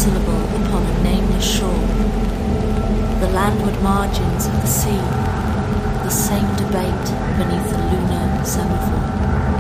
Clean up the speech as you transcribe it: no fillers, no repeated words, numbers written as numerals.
syllable upon a nameless shore, the landward margins of the sea, the same debate beneath the lunar semaphore.